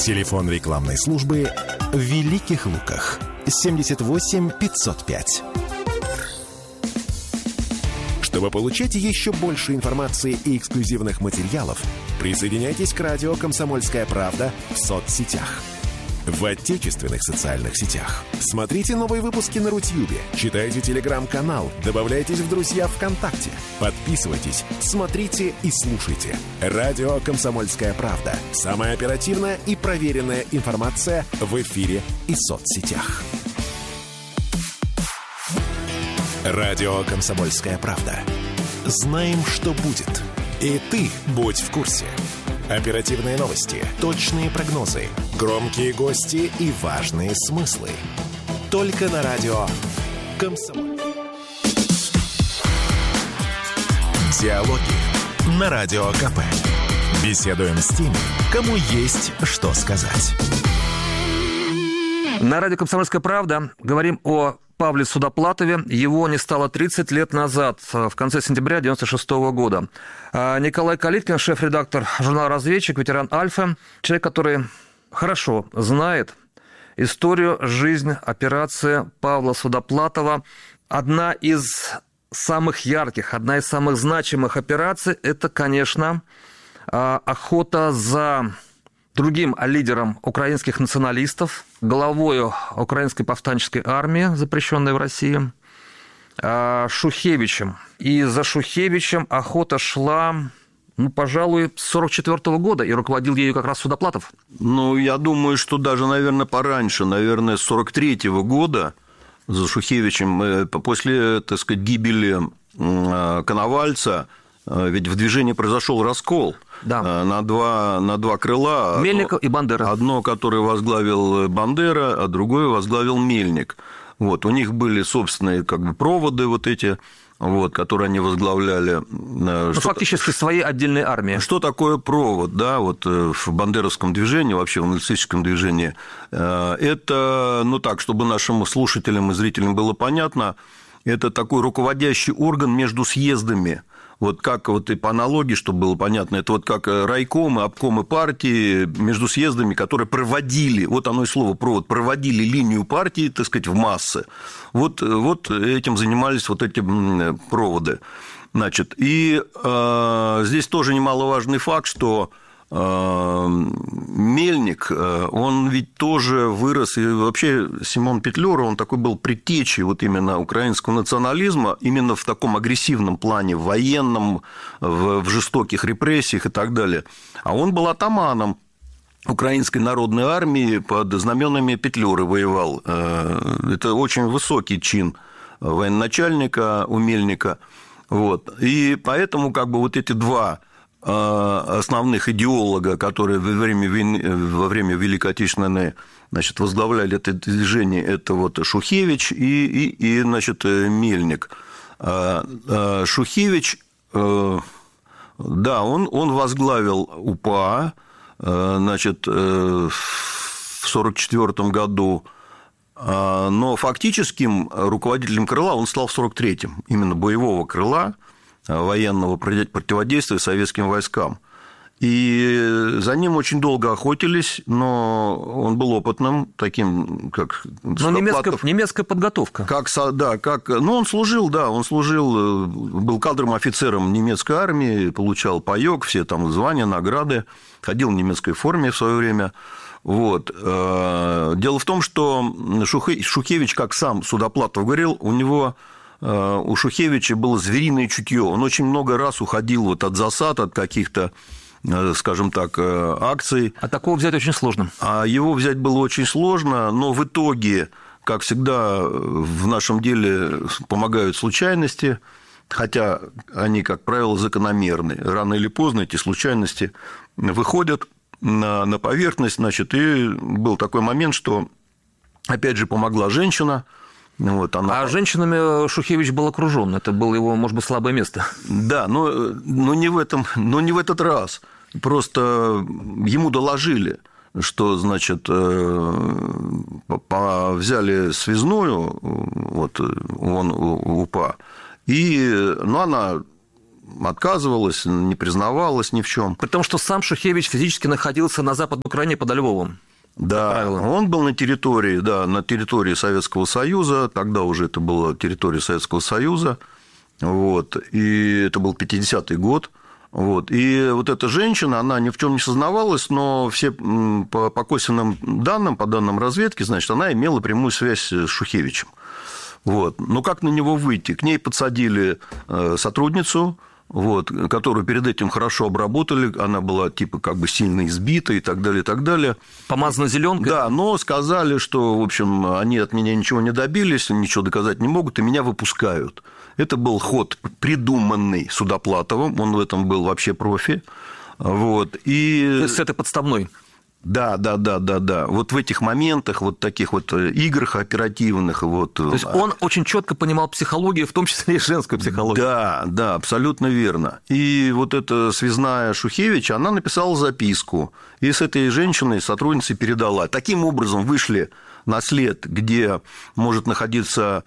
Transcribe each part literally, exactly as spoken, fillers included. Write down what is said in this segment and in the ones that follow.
Телефон рекламной службы в Великих Луках семьдесят восемь пятьсот пять. Чтобы получать еще больше информации и эксклюзивных материалов, присоединяйтесь к радио «Комсомольская правда» в соцсетях. В отечественных социальных сетях. Смотрите новые выпуски на Рутьюбе, читайте телеграм-канал, добавляйтесь в друзья ВКонтакте, подписывайтесь, смотрите и слушайте. Радио «Комсомольская правда». Самая оперативная и проверенная информация в эфире и соцсетях. Радио «Комсомольская правда». Знаем, что будет. И ты будь в курсе. Оперативные новости, точные прогнозы, громкие гости и важные смыслы. Только на радио «Комсомольская». Диалоги на Радио КП. Беседуем с теми, кому есть что сказать. На радио «Комсомольская правда» говорим о Павле Судоплатове. Его не стало тридцать лет назад, в конце сентября девяносто шестого года. Николай Калиткин, шеф-редактор журнала «Разведчик», ветеран Альфы, человек, который хорошо знает историю, жизнь, операции Павла Судоплатова. Одна из самых ярких, одна из самых значимых операций – это, конечно, охота за другим лидером украинских националистов, главою украинской повстанческой армии, запрещенной в России, Шухевичем. И за Шухевичем охота шла, ну, пожалуй, с сорок четвёртого года, и руководил ею как раз Судоплатов. Ну, я думаю, что даже, наверное, пораньше, наверное, с сорок третьего года за Шухевичем, после, так сказать, гибели Коновальца, ведь в движении произошел раскол. Да. На, два, на два крыла. Мельников и Бандера. Одно, которое возглавил Бандера, а другое возглавил Мельник. Вот. У них были собственные как бы, проводы вот эти, вот, которые они возглавляли. Ну, что, фактически свои отдельные армии. Что такое провод, да, вот в бандеровском движении, вообще в нацистическом движении? Это, ну так, чтобы нашим слушателям и зрителям было понятно, это такой руководящий орган между съездами. Вот как вот и по аналогии, чтобы было понятно, это вот как райкомы, обкомы партии между съездами, которые проводили, вот оно и слово провод, проводили линию партии, так сказать, в массы. Вот, вот этим занимались вот эти проводы. Значит, и э, здесь тоже немаловажный факт, что Мельник, он ведь тоже вырос, и вообще Симон Петлюра, он такой был предтечей вот именно украинского национализма, именно в таком агрессивном плане, военном, в, в жестоких репрессиях и так далее. А он был атаманом Украинской народной армии, под знаменами Петлюры воевал. Это очень высокий чин военачальника у Мельника. Вот. И поэтому как бы вот эти два основных идеолога, которые во время, во время Великой Отечественной, значит, возглавляли это движение, это вот Шухевич и, и, и значит, Мельник. Шухевич, да, он, он возглавил УПА, значит, в сорок четвёртом году, но фактическим руководителем крыла он стал в сорок третьем, именно боевого крыла, военного противодействия советским войскам. И за ним очень долго охотились, но он был опытным, таким, как Ну, немецкая, немецкая подготовка. Как, да, как, ну, он служил, да, он служил, был кадровым офицером немецкой армии, получал паёк, все там звания, награды, ходил в немецкой форме в свое время. Вот. Дело в том, что Шухевич, как сам Судоплатов говорил, у него... У Шухевича было звериное чутье. Он очень много раз уходил вот от засад, от каких-то, скажем так, акций. А такого взять очень сложно. А его взять было очень сложно, но в итоге, как всегда, в нашем деле помогают случайности, хотя они, как правило, закономерны. Рано или поздно эти случайности выходят на, на поверхность. Значит, и был такой момент, что, опять же, помогла женщина. Вот, она... А женщинами Шухевич был окружен. Это было его, может быть, слабое место. Да, но, но, не в этом, но не в этот раз. Просто ему доложили, что, значит, взяли связную, вот он УПА, и, ну, она отказывалась, не признавалась ни в чем. При том, что сам Шухевич физически находился на Западной Украине под Львовом. Да, он был на территории, да, на территории Советского Союза, тогда уже это была территория Советского Союза, вот, и это был пятидесятый год, вот, и вот эта женщина, она ни в чем не сознавалась, но все по, по косвенным данным, по данным разведки, значит, она имела прямую связь с Шухевичем, вот, но как на него выйти? К ней подсадили сотрудницу, вот, которую перед этим хорошо обработали, она была типа как бы сильно избита и так далее, и так далее. Помазана зеленкой? Да, но сказали, что, в общем, они от меня ничего не добились, ничего доказать не могут, и меня выпускают. Это был ход, придуманный Судоплатовым, он в этом был вообще профи. Вот, и... То есть с этой подставной? Да, да, да, да, да. Вот в этих моментах, вот таких вот играх оперативных. Вот... То есть он очень четко понимал психологию, в том числе и женскую психологию. Да, да, абсолютно верно. И вот эта связная Шухевич, она написала записку, и с этой женщиной, сотрудницей, передала. Таким образом вышли на след, где может находиться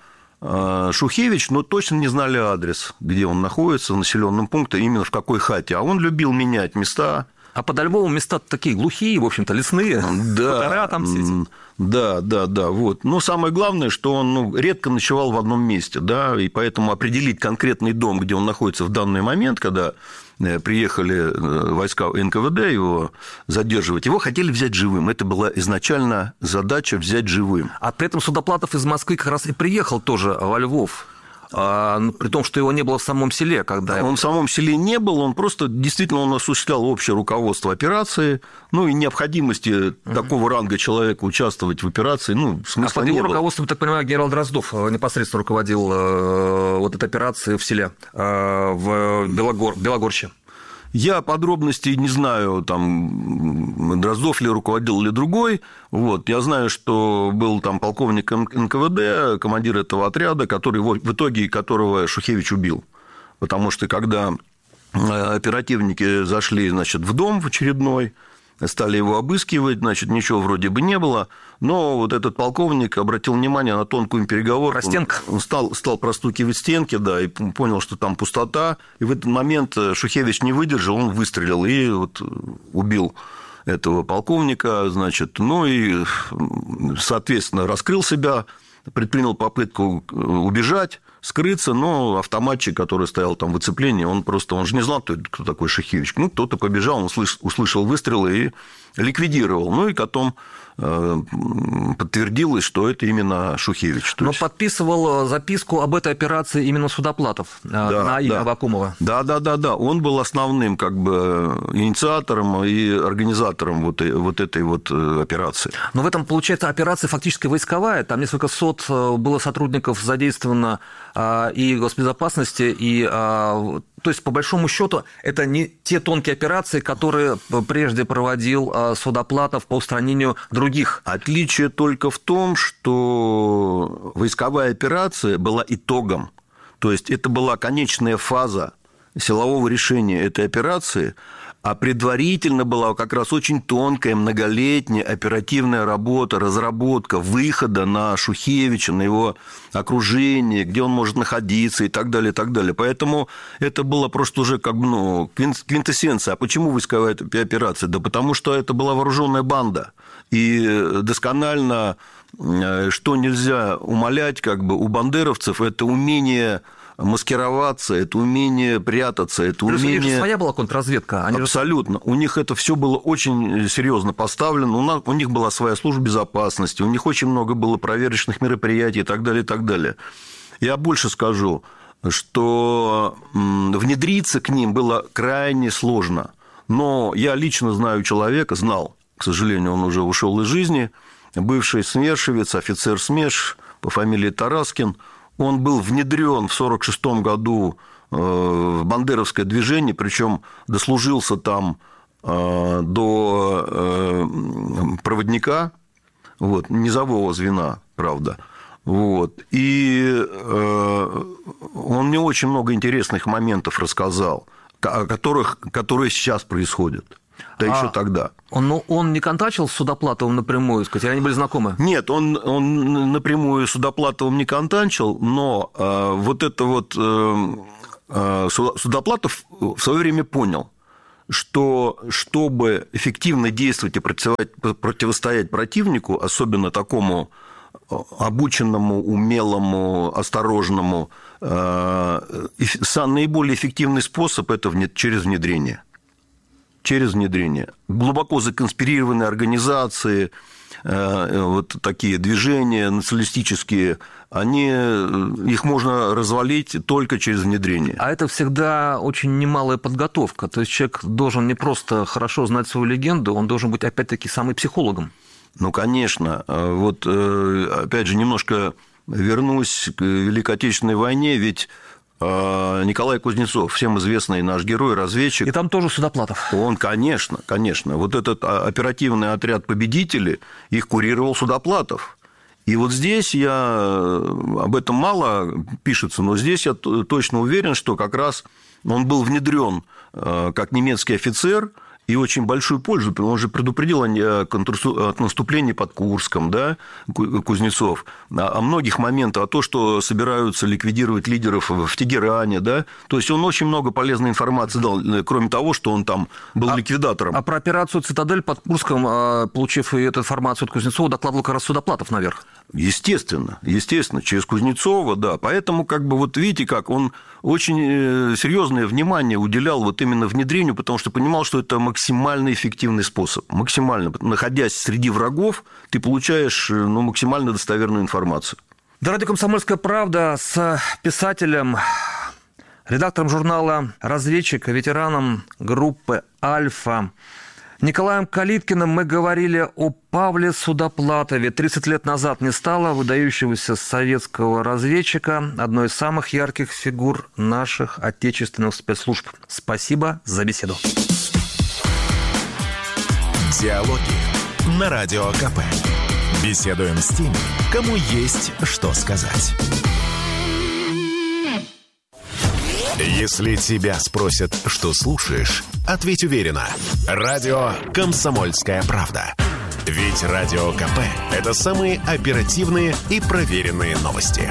Шухевич, но точно не знали адрес, где он находится, в населенном пункте, именно в какой хате. А он любил менять места. А под Львовом места такие глухие, в общем-то, лесные, да, хутора там все эти. Да, да, да, вот. Но самое главное, что он ну, редко ночевал в одном месте, да, и поэтому определить конкретный дом, где он находится в данный момент, когда приехали войска эн ка вэ дэ его задерживать, его хотели взять живым. Это была изначально задача взять живым. А при этом Судоплатов из Москвы как раз и приехал тоже во Львов. А, при том, что его не было в самом селе, когда... Он в самом селе не был, он просто, действительно, он осуществлял общее руководство операции, ну, и необходимости uh-huh. такого ранга человека участвовать в операции, ну, смысла а не было. А под его руководством, так понимаю, генерал Дроздов непосредственно руководил э, вот этой операцией в селе, э, в Белогор... Белогорще. Я подробностей не знаю, там, Дроздов ли руководил, или другой. Вот. Я знаю, что был там полковник эн ка вэ дэ, командир этого отряда, который, в итоге которого Шухевич убил. Потому что, когда оперативники зашли, значит, в дом в очередной, стали его обыскивать, значит, ничего вроде бы не было, но вот этот полковник обратил внимание на тонкую переговорку. Простенка. Он стал, стал простукивать стенки, да, и понял, что там пустота, и в этот момент Шухевич не выдержал, он выстрелил и вот убил этого полковника, значит, ну и, соответственно, раскрыл себя, предпринял попытку убежать, скрыться, но автоматчик, который стоял там в оцеплении, он просто, он же не знал, кто такой Шухевич. Ну, кто-то побежал, он услышал, услышал выстрелы и ликвидировал. Ну, и потом подтвердилось, что это именно Шухевич. Но есть... подписывал записку об этой операции именно Судоплатов да, на имя да. Аввакумова. Да, да, да, да. Он был основным как бы инициатором и организатором вот, вот этой вот операции. Но в этом, получается, операция фактически войсковая. Там несколько сот было сотрудников задействовано и госбезопасности, и... То есть, по большому счету, это не те тонкие операции, которые прежде проводил Судоплатов по устранению других. Отличие только в том, что войсковая операция была итогом. То есть, это была конечная фаза силового решения этой операции, а предварительно была как раз очень тонкая, многолетняя оперативная работа, разработка выхода на Шухевича, на его окружение, где он может находиться и так далее, и так далее. Поэтому это было просто уже как бы, ну, квинтэссенция. А почему войсковая операция? Да потому что это была вооруженная банда. И досконально, что нельзя умалять как бы, у бандеровцев, это умение... маскироваться, это умение прятаться, это Плюс умение... у них же своя была контрразведка. Они Абсолютно. же... У них это все было очень серьезно поставлено. У, нас, у них была своя служба безопасности, у них очень много было проверочных мероприятий и так далее, и так далее. Я больше скажу, что внедриться к ним было крайне сложно. Но я лично знаю человека, знал, к сожалению, он уже ушел из жизни, бывший смершевец, офицер СМЕРШ по фамилии Тараскин. Он был внедрен в сорок шестом году в бандеровское движение, причем дослужился там до проводника, вот, низового звена, правда. Вот. И он мне очень много интересных моментов рассказал, о которых, которые сейчас происходят. Да а еще тогда. Он, ну, он не контачил с Судоплатовым напрямую, сказать, они были знакомы? Нет, он, он напрямую с Судоплатовым не контачил, но э, вот это вот э, Судоплатов в свое время понял, что чтобы эффективно действовать и противостоять противнику, особенно такому обученному, умелому, осторожному, наиболее эффективный способ – это через внедрение. Через внедрение. Глубоко законспирированные организации, вот такие движения националистические, они, их можно развалить только через внедрение. А это всегда очень немалая подготовка. То есть человек должен не просто хорошо знать свою легенду, он должен быть, опять-таки, самым психологом. Ну, конечно. Вот, опять же, немножко вернусь к Великой Отечественной войне, ведь Николай Кузнецов, всем известный наш герой, разведчик. И там тоже Судоплатов. Он, конечно, конечно. Вот этот оперативный отряд «Победители», их курировал Судоплатов. И вот здесь я, об этом мало пишется, но здесь я точно уверен, что как раз он был внедрен как немецкий офицер, и очень большую пользу. Он же предупредил о наступлении под Курском, да, Кузнецов, о многих моментах, о том, что собираются ликвидировать лидеров в Тегеране, да. То есть он очень много полезной информации дал, кроме того, что он там был а, ликвидатором. А про операцию «Цитадель» под Курском, получив эту информацию от Кузнецова, докладывал как раз Судоплатов наверх. Естественно, естественно, через Кузнецова, да. Поэтому, как бы, вот видите, как он очень серьезное внимание уделял вот именно внедрению, потому что понимал, что это максимально эффективный способ. Максимально. Находясь среди врагов, ты получаешь, ну, максимально достоверную информацию. Да, радио «Комсомольская правда» с писателем, редактором журнала «Разведчик», ветераном группы «Альфа» Николаем Калиткиным мы говорили о Павле Судоплатове. тридцать лет назад не стало выдающегося советского разведчика, одной из самых ярких фигур наших отечественных спецслужб. Спасибо за беседу. Диалоги на Радио КП. Беседуем с теми, кому есть что сказать. Если тебя спросят, что слушаешь, ответь уверенно. Радио «Комсомольская правда». Ведь Радио КП – это самые оперативные и проверенные новости.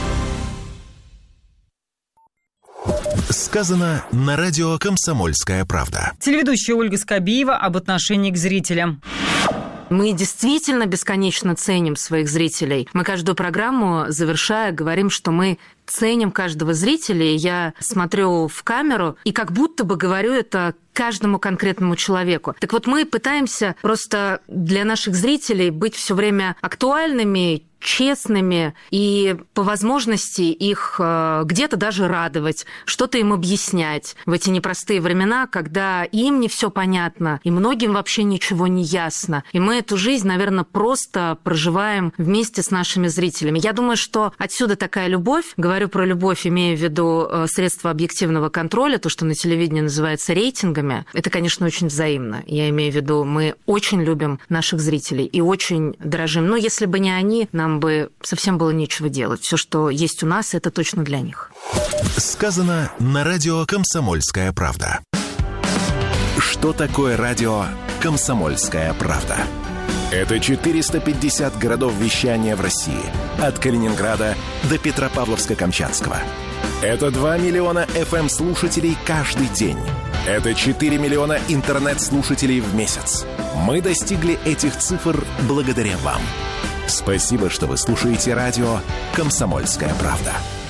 Сказано на радио «Комсомольская правда». Телеведущая Ольга Скобеева об отношении к зрителям. Мы действительно бесконечно ценим своих зрителей. Мы каждую программу, завершая, говорим, что мы ценим каждого зрителя. Я смотрю в камеру и как будто бы говорю это каждому конкретному человеку. Так вот, мы пытаемся просто для наших зрителей быть все время актуальными, честными и по возможности их где-то даже радовать, что-то им объяснять в эти непростые времена, когда им не все понятно, и многим вообще ничего не ясно. И мы эту жизнь, наверное, просто проживаем вместе с нашими зрителями. Я думаю, что отсюда такая любовь. Говорю про любовь, имея в виду средства объективного контроля, то, что на телевидении называется рейтингами. Это, конечно, очень взаимно. Я имею в виду, мы очень любим наших зрителей и очень дорожим. Но если бы не они, нам бы совсем было нечего делать. Все, что есть у нас, это точно для них. Сказано на радио «Комсомольская правда». Что такое радио «Комсомольская правда»? Это четыреста пятьдесят городов вещания в России. От Калининграда до Петропавловска-Камчатского. Это два миллиона эф эм-слушателей каждый день. Это четыре миллиона интернет-слушателей в месяц. Мы достигли этих цифр благодаря вам. Спасибо, что вы слушаете радио «Комсомольская правда».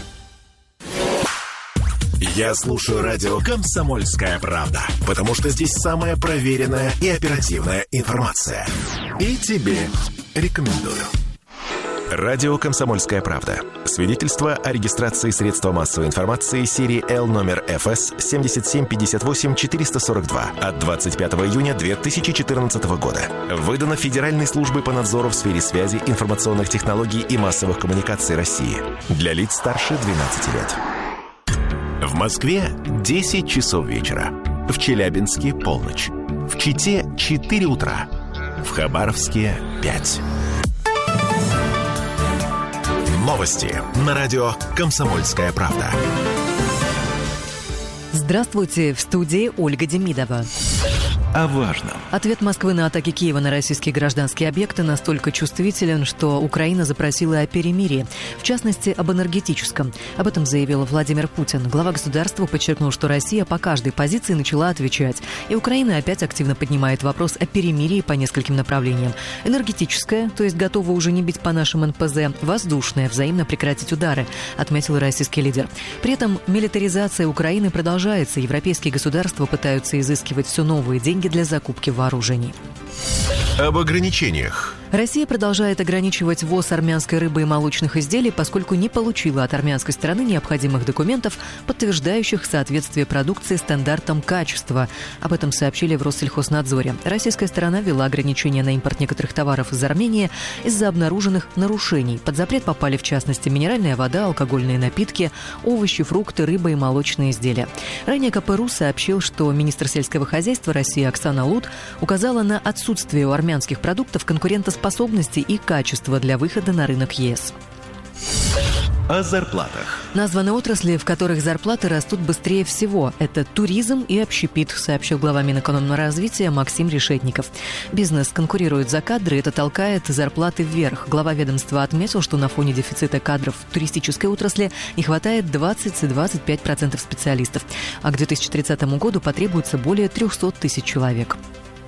Я слушаю радио «Комсомольская правда», потому что здесь самая проверенная и оперативная информация. И тебе рекомендую. Радио «Комсомольская правда». Свидетельство о регистрации средства массовой информации серии Л номер эф эс семь семь пять восемь четыре四два от двадцать пятого июня две тысячи четырнадцатого года. Выдано Федеральной службой по надзору в сфере связи, информационных технологий и массовых коммуникаций России. Для лиц старше двенадцати лет. В Москве десять часов вечера. В Челябинске полночь. В Чите четыре утра. В Хабаровске пять. Новости на радио «Комсомольская правда». Здравствуйте, в студии Ольга Демидова. о важном. Ответ Москвы на атаки Киева на российские гражданские объекты настолько чувствителен, что Украина запросила о перемирии, в частности, об энергетическом. Об этом заявил Владимир Путин. Глава государства подчеркнул, что Россия по каждой позиции начала отвечать. И Украина опять активно поднимает вопрос о перемирии по нескольким направлениям. Энергетическое, то есть готова уже не бить по нашим эн пэ зэ, воздушное, взаимно прекратить удары, отметил российский лидер. При этом милитаризация Украины продолжается. Европейские государства пытаются изыскивать все новые деньги для закупки вооружений. Об ограничениях. Россия продолжает ограничивать ввоз армянской рыбы и молочных изделий, поскольку не получила от армянской стороны необходимых документов, подтверждающих соответствие продукции стандартам качества. Об этом сообщили в Россельхознадзоре. Российская сторона ввела ограничения на импорт некоторых товаров из Армении из-за обнаруженных нарушений. Под запрет попали, в частности, минеральная вода, алкогольные напитки, овощи, фрукты, рыба и молочные изделия. Ранее ка пэ эр у сообщил, что министр сельского хозяйства России Оксана Лут указала на отсутствие у армянских продуктов конкурентоспособности и качества для выхода на рынок е эс. О зарплатах. Названы отрасли, в которых зарплаты растут быстрее всего. Это туризм и общепит, сообщил глава Минэкономразвития Максим Решетников. Бизнес конкурирует за кадры, это толкает зарплаты вверх. Глава ведомства отметил, что на фоне дефицита кадров в туристической отрасли не хватает двадцать-двадцать пять процентов специалистов. А к две тысячи тридцатому году потребуется более триста тысяч человек.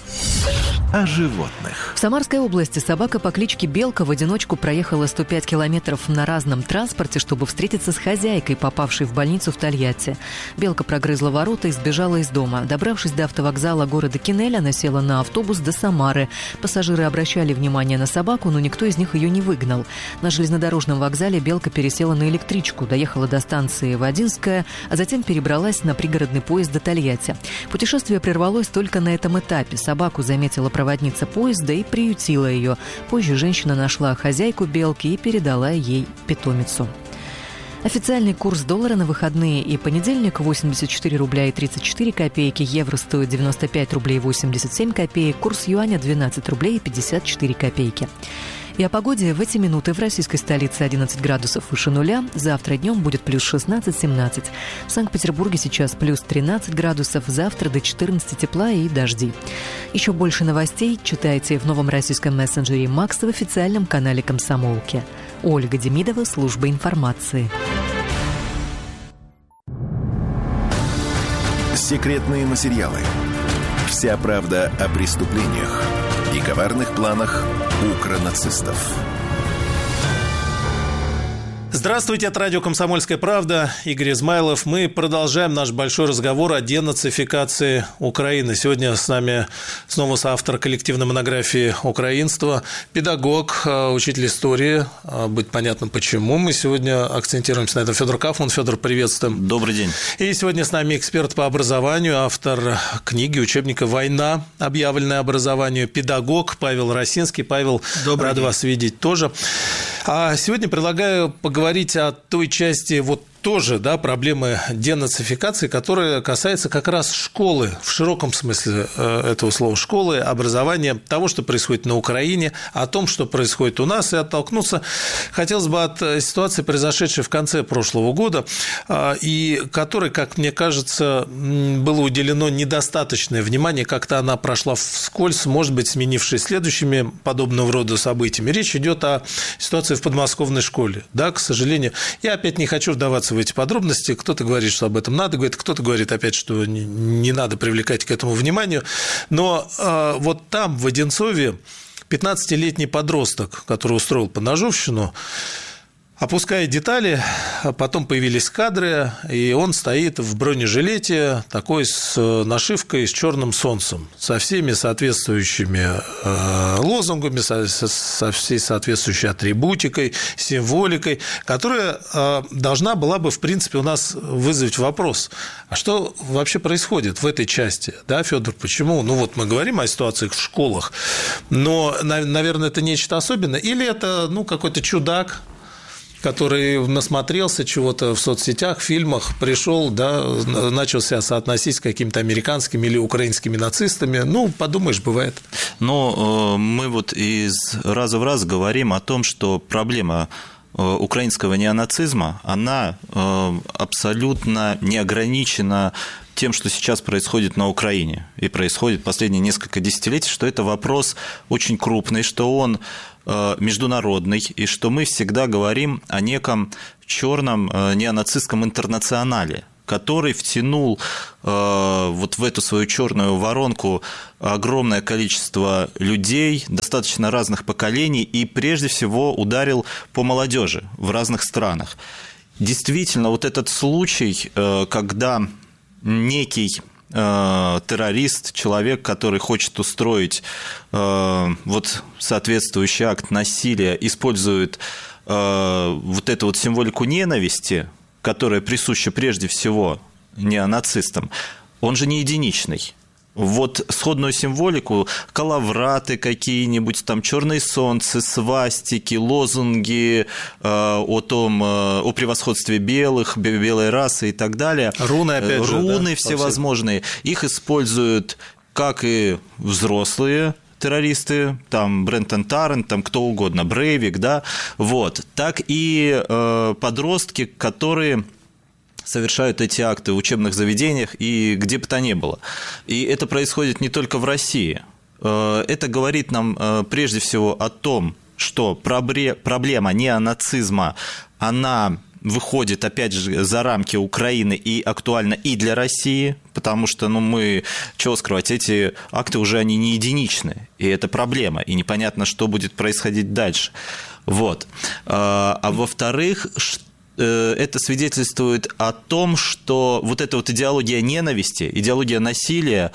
О животных. В Самарской области собака по кличке Белка в одиночку проехала сто пять километров на разном транспорте, чтобы встретиться с хозяйкой, попавшей в больницу в Тольятти. Белка прогрызла ворота и сбежала из дома. Добравшись до автовокзала города Кинель, она села на автобус до Самары. Пассажиры обращали внимание на собаку, но никто из них ее не выгнал. На железнодорожном вокзале Белка пересела на электричку, доехала до станции Вадинская, а затем перебралась на пригородный поезд до Тольятти. Путешествие прервалось только на этом этапе. Собаку заметила проводница поезда и приютила ее. Позже женщина нашла хозяйку Белки и передала ей питомицу. Официальный курс доллара на выходные и понедельник восемьдесят четыре рубля и тридцать четыре копейки, евро стоит девяносто пять рублей восемьдесят семь копеек, курс юаня двенадцать рублей и пятьдесят четыре копейки. И о погоде в эти минуты в российской столице одиннадцать градусов выше нуля, завтра днем будет плюс шестнадцать-семнадцать. В Санкт-Петербурге сейчас плюс тринадцать градусов, завтра до четырнадцати тепла и дожди. Еще больше новостей читайте в новом российском мессенджере «Макс» в официальном канале «Комсомолки». Ольга Демидова, служба информации. Секретные материалы. Вся правда о преступлениях и коварных планах укронацистов. Здравствуйте, это радио «Комсомольская правда». Игорь Измайлов. Мы продолжаем наш большой разговор о денацификации Украины. Сегодня с нами снова соавтор коллективной монографии «Украинство», педагог, учитель истории. Быть понятно, почему. Мы сегодня акцентируемся на этом. Федор Кафман. Федор, приветствуем. Добрый день. И сегодня с нами эксперт по образованию, автор книги, учебника «Война. Объявленное образованию», педагог Павел Росинский. Павел, Добрый рад день. вас видеть тоже. А сегодня предлагаю поговорить о той части, вот тоже, да, проблемы денацификации, которая касается как раз школы, в широком смысле этого слова, школы, образования, того, что происходит на Украине, о том, что происходит у нас, и оттолкнуться хотелось бы от ситуации, произошедшей в конце прошлого года, и которой, как мне кажется, было уделено недостаточное внимание, как-то она прошла вскользь, может быть, сменившись следующими подобного рода событиями. Речь идет о ситуации в подмосковной школе, да, к сожалению. Я опять не хочу вдаваться в эти подробности. Кто-то говорит, что об этом надо говорить, кто-то говорит опять, что не, не надо привлекать к этому вниманию. Но э, вот там, в Одинцове, пятнадцатилетний подросток, который устроил поножовщину, опуская детали, потом появились кадры, и он стоит в бронежилете, такой с нашивкой, с черным солнцем, со всеми соответствующими лозунгами, со всей соответствующей атрибутикой, символикой, которая должна была бы, в принципе, у нас вызвать вопрос, а что вообще происходит в этой части, да, Федор, почему? Ну, вот мы говорим о ситуациях в школах, но, наверное, это нечто особенное, или это, ну, какой-то чудак, который насмотрелся чего-то в соцсетях, в фильмах, пришел, да, начал себя соотносить с какими-то американскими или украинскими нацистами. Ну, подумаешь, бывает. Но мы вот из раза в раз говорим о том, что проблема украинского неонацизма, она абсолютно не ограничена тем, что сейчас происходит на Украине и происходит последние несколько десятилетий, что это вопрос очень крупный, что он международный, и что мы всегда говорим о неком черном неонацистском интернационале, который втянул э, вот в эту свою черную воронку огромное количество людей, достаточно разных поколений, и прежде всего ударил по молодежи в разных странах. Действительно, вот этот случай, э, когда некий э, террорист, человек, который хочет устроить э, вот соответствующий акт насилия, использует э, вот эту вот символику ненависти, которая присуща прежде всего неонацистам, он же не единичный. Вот сходную символику, коловраты какие-нибудь, там черные солнца, свастики, лозунги э, о том, э, о превосходстве белых, белой расы и так далее. Руны, опять же. Руны да? всевозможные. Их используют как и взрослые террористы, там Брентон Таррент, там кто угодно, Брейвик, да, вот, так и э, подростки, которые совершают эти акты в учебных заведениях и где бы то ни было. И это происходит не только в России. Э, это говорит нам э, прежде всего о том, что проблема неонацизма, она выходит, опять же, за рамки Украины и актуальна и для России, потому что, ну, мы, чего скрывать, эти акты уже, они не единичны, и это проблема, и непонятно, что будет происходить дальше. Вот. А во-вторых, это свидетельствует о том, что вот эта вот идеология ненависти, идеология насилия,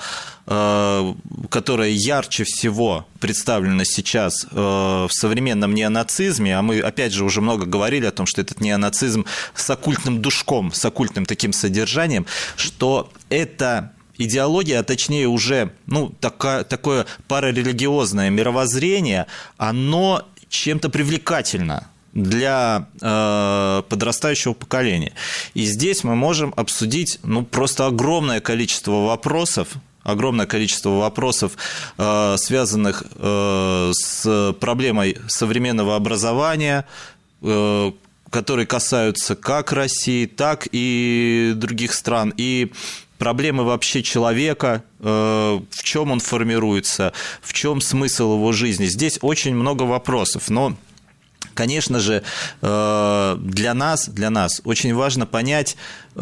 которая ярче всего представлена сейчас в современном неонацизме, а мы, опять же, уже много говорили о том, что этот неонацизм с оккультным душком, с оккультным таким содержанием, что это идеология, а точнее уже ну, такое, такое парарелигиозное мировоззрение, оно чем-то привлекательно для э, подрастающего поколения. И здесь мы можем обсудить ну, просто огромное количество вопросов, огромное количество вопросов, э, связанных э, с проблемой современного образования, э, которые касаются как России, так и других стран, и проблемы вообще человека, э, в чем он формируется, в чем смысл его жизни. Здесь очень много вопросов, но конечно же, для нас, для нас очень важно понять,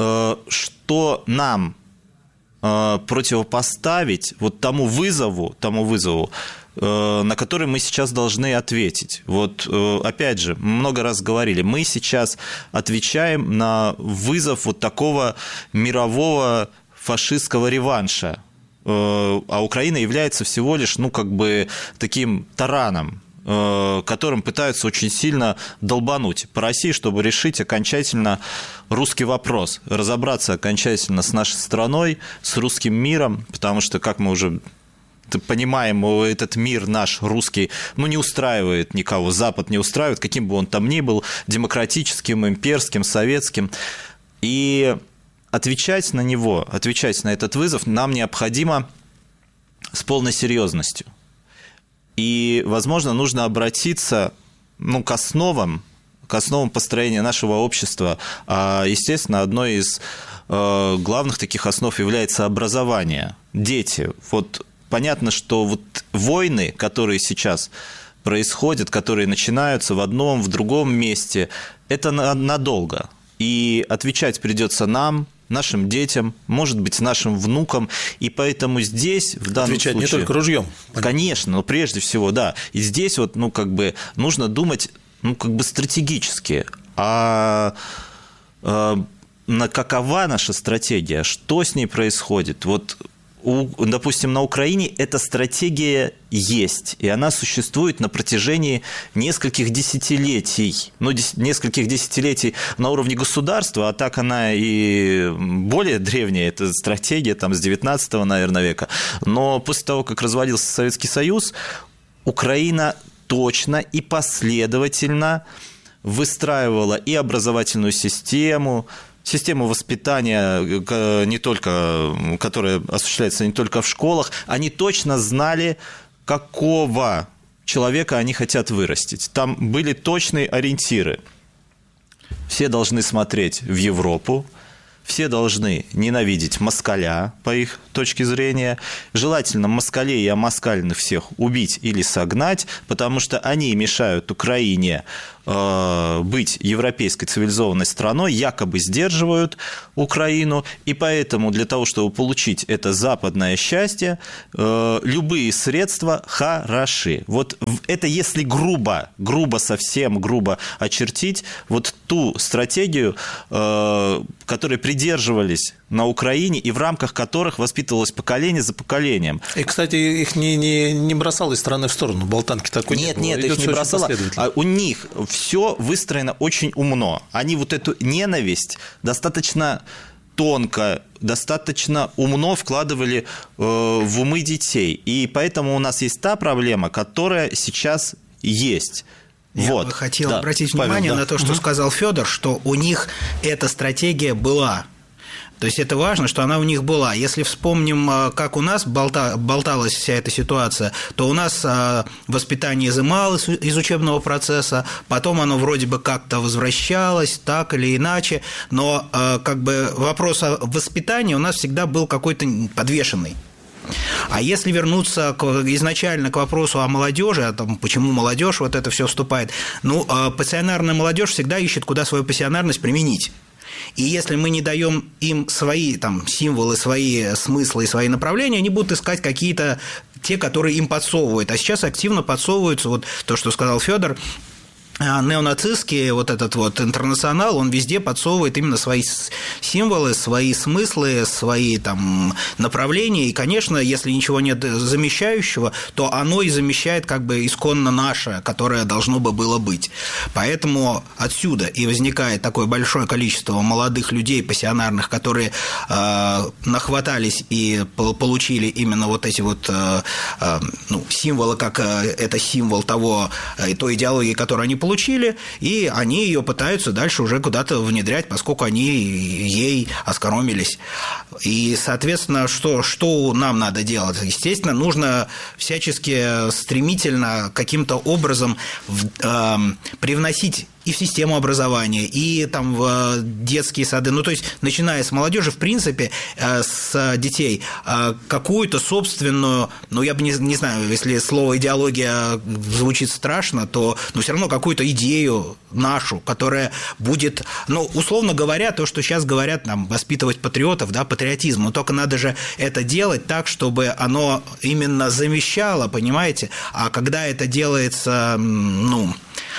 что нам противопоставить вот тому вызову, тому вызову, на который мы сейчас должны ответить. Вот опять же, много раз говорили, мы сейчас отвечаем на вызов вот такого мирового фашистского реванша, а Украина является всего лишь, ну, как бы таким тараном, которым пытаются очень сильно долбануть по России, чтобы решить окончательно русский вопрос, разобраться окончательно с нашей страной, с русским миром, потому что, как мы уже понимаем, этот мир наш русский, ну, не устраивает никого, Запад не устраивает, каким бы он там ни был, демократическим, имперским, советским. И отвечать на него, отвечать на этот вызов нам необходимо с полной серьезностью. И, возможно, нужно обратиться ну, к основам, к основам построения нашего общества. А, естественно, одной из э, главных таких основ является образование. Дети. Вот понятно, что вот войны, которые сейчас происходят, которые начинаются в одном, в другом месте, это надолго. И отвечать придется нам, нашим детям, может быть, нашим внукам, и поэтому здесь в данном Отвечать случае... не только ружьем. Конечно, но прежде всего, да. И здесь вот, ну, как бы нужно думать, ну, как бы стратегически, а, а какова наша стратегия, что с ней происходит, вот... У, допустим, на Украине эта стратегия есть, и она существует на протяжении нескольких десятилетий. Ну, дес, нескольких десятилетий на уровне государства, а так она и более древняя, эта стратегия там, с девятнадцатого, наверное, века. Но после того, как развалился Советский Союз, Украина точно и последовательно выстраивала и образовательную систему, систему воспитания, не только, которая осуществляется не только в школах, они точно знали, какого человека они хотят вырастить. Там были точные ориентиры. Все должны смотреть в Европу, все должны ненавидеть москаля, по их точке зрения. Желательно москалей и амоскальных всех убить или согнать, потому что они мешают Украине э, быть европейской цивилизованной страной, якобы сдерживают Украину. И поэтому для того, чтобы получить это западное счастье, э, любые средства хороши. Вот это если грубо, грубо, совсем грубо очертить вот ту стратегию, э, которой придерживались на Украине и в рамках которых воспитывалось поколение за поколением. И, кстати, их не, не, не бросало из стороны в сторону, болтанки такой нет, не было. Нет, нет, их не бросало. А у них все выстроено очень умно. Они вот эту ненависть достаточно тонко, достаточно умно вкладывали э, в умы детей. И поэтому у нас есть та проблема, которая сейчас есть. Я вот. бы хотел да. обратить Павел, внимание да. на то, что угу. сказал Федор, что у них эта стратегия была. То есть это важно, что она у них была. Если вспомним, как у нас болта, болталась вся эта ситуация, то у нас воспитание изымалось из учебного процесса, потом оно вроде бы как-то возвращалось, так или иначе, но как бы вопрос о воспитании у нас всегда был какой-то подвешенный. А если вернуться к, изначально к вопросу о молодежи, о том, почему молодежь вот это все вступает, ну, пассионарная молодежь всегда ищет, куда свою пассионарность применить. И если мы не даем им свои там, символы, свои смыслы и свои направления, они будут искать какие-то те, которые им подсовывают. А сейчас активно подсовываются, вот то, что сказал Федор, неонацистский вот этот вот интернационал, он везде подсовывает именно свои символы, свои смыслы, свои там направления. И, конечно, если ничего нет замещающего, то оно и замещает как бы исконно наше, которое должно бы было быть. Поэтому отсюда и возникает такое большое количество молодых людей, пассионарных, которые э, нахватались и получили именно вот эти вот э, э, ну, символы, как э, это символ того, э, той идеологии, которую они получили, получили, и они ее пытаются дальше уже куда-то внедрять, поскольку они ей оскоромились. И, соответственно, что, что нам надо делать? Естественно, нужно всячески стремительно каким-то образом э, привносить и в систему образования, и там в детские сады, ну, то есть, начиная с молодежи, в принципе, с детей, какую-то собственную, ну, я бы не, не знаю, если слово идеология звучит страшно, то, ну, все равно какую-то идею нашу, которая будет, ну, условно говоря, то, что сейчас говорят, нам, воспитывать патриотов, да, патриотизм, но только надо же это делать так, чтобы оно именно замещало, понимаете, а когда это делается, ну,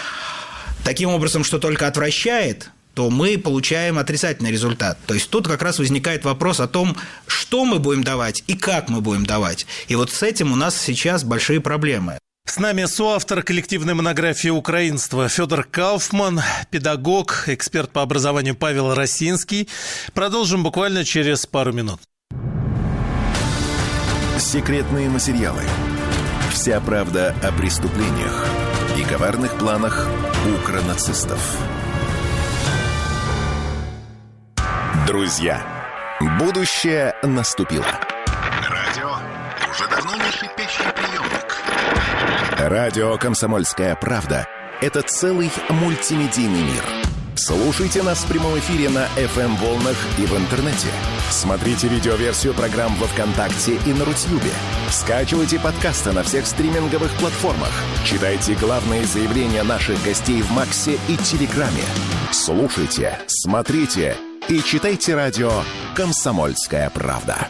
таким образом, что только отвращает, то мы получаем отрицательный результат. То есть тут как раз возникает вопрос о том, что мы будем давать и как мы будем давать. И вот с этим у нас сейчас большие проблемы. С нами соавтор коллективной монографии «Украинство» Федор Кауфман, педагог, эксперт по образованию Павел Росинский. Продолжим буквально через пару минут. Секретные материалы. Вся правда о преступлениях и коварных планах укронацистов. Друзья, будущее наступило. Радио уже давно не шипящий приемник. Радио «Комсомольская правда» — это целый мультимедийный мир. Слушайте нас в прямом эфире на эф эм-волнах и в интернете. Смотрите видеоверсию программ во ВКонтакте и на Рутьюбе. Скачивайте подкасты на всех стриминговых платформах. Читайте главные заявления наших гостей в Максе и Телеграме. Слушайте, смотрите и читайте радио «Комсомольская правда».